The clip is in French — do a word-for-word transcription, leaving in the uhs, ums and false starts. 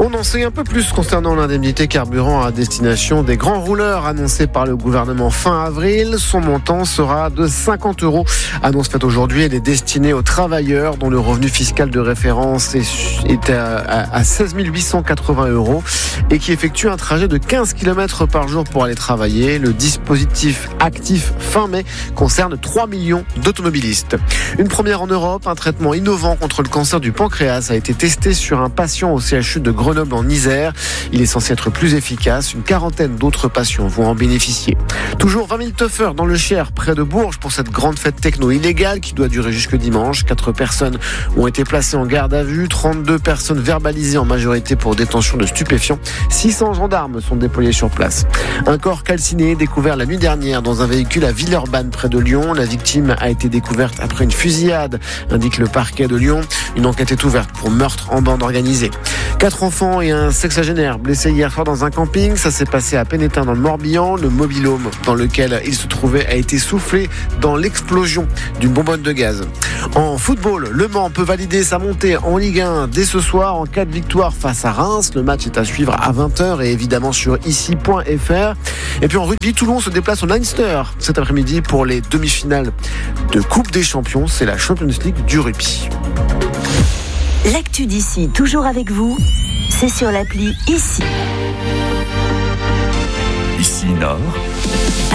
On en sait un peu plus concernant l'indemnité carburant à destination des grands rouleurs annoncée par le gouvernement fin avril. Son montant sera de cinquante euros. Annonce faite aujourd'hui, elle est destinée aux travailleurs dont le revenu fiscal de référence est, est à, à, à seize mille huit cent quatre-vingts euros et qui effectuent un trajet de quinze kilomètres par jour pour aller travailler. Le dispositif actif fin mai concerne trois millions d'automobilistes. Une première en Europe, un traitement innovant contre le cancer du pancréas a été testé sur un patient au C H U de Grenoble en Isère. Il est censé être plus efficace. Une quarantaine d'autres patients vont en bénéficier. Toujours vingt mille teufeurs dans le Cher, près de Bourges, pour cette grande fête techno illégale qui doit durer jusque dimanche. Quatre personnes ont été placées en garde à vue, trente-deux personnes verbalisées en majorité pour détention de stupéfiants. six cents gendarmes sont déployés sur place. Un corps calciné découvert la nuit dernière dans un véhicule à Villeurbanne près de Lyon. La victime a été découverte après une fusillade, indique le parquet de Lyon. Une enquête est ouverte pour meurtre en bande organisée. Quatre enfants et un sexagénaire blessés hier soir dans un camping. Ça s'est passé à Pénétin dans le Morbihan. Le mobil-home dans lequel il se trouvait a été soufflé dans l'explosion d'une bonbonne de gaz. En football, Le Mans peut valider sa montée en Ligue un dès ce soir en cas de victoire face à Reims. Le match est à suivre à vingt heures et évidemment sur ici point f r. Et puis en rugby, Toulon se déplace au Leinster cet après-midi pour les demi-finales de Coupe des Champions. C'est la Champions League du rugby. L'actu d'ici, toujours avec vous, c'est sur l'appli Ici. Ici Nord.